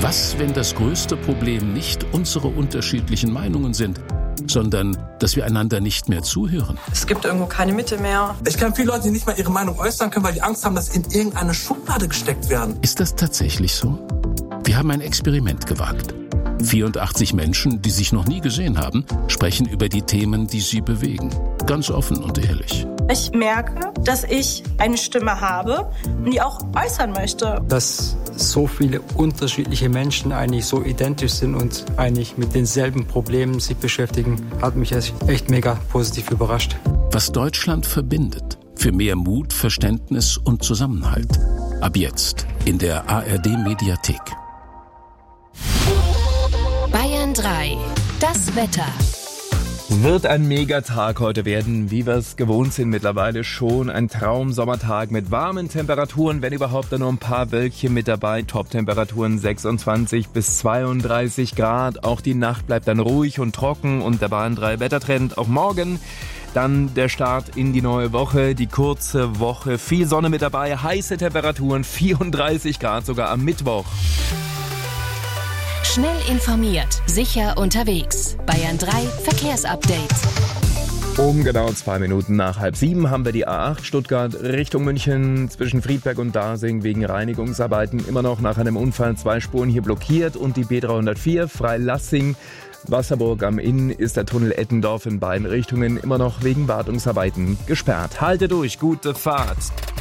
Was, wenn das größte Problem nicht unsere unterschiedlichen Meinungen sind, sondern dass wir einander nicht mehr zuhören? Es gibt irgendwo keine Mitte mehr. Ich kenne viele Leute, die nicht mal ihre Meinung äußern können, weil die Angst haben, dass sie in irgendeine Schublade gesteckt werden. Ist das tatsächlich so? Wir haben ein Experiment gewagt. 84 Menschen, die sich noch nie gesehen haben, sprechen über die Themen, die sie bewegen. Ganz offen und ehrlich. Ich merke, dass ich eine Stimme habe und die auch äußern möchte. Dass so viele unterschiedliche Menschen eigentlich so identisch sind und eigentlich mit denselben Problemen sich beschäftigen, hat mich echt mega positiv überrascht. Was Deutschland verbindet. Für mehr Mut, Verständnis und Zusammenhalt. Ab jetzt in der ARD-Mediathek. Bayern 3. Das Wetter. Wird ein Megatag heute werden, wie wir es gewohnt sind mittlerweile schon. Ein Traum-Sommertag mit warmen Temperaturen, wenn überhaupt dann nur ein paar Wölkchen mit dabei. Top-Temperaturen 26 bis 32 Grad. Auch die Nacht bleibt dann ruhig und trocken und der Bayern 3 Wettertrend auch morgen. Dann der Start in die neue Woche, die kurze Woche. Viel Sonne mit dabei, heiße Temperaturen, 34 Grad sogar am Mittwoch. Schnell informiert, sicher unterwegs. Bayern 3 Verkehrsupdate. Um genau 2 Minuten nach 6:30 haben wir die A8 Stuttgart Richtung München zwischen Friedberg und Dasing wegen Reinigungsarbeiten immer noch nach einem Unfall 2 Spuren hier blockiert und die B304 Freilassing Wasserburg am Inn ist der Tunnel Eppendorf in beiden Richtungen immer noch wegen Wartungsarbeiten gesperrt. Halte durch, gute Fahrt.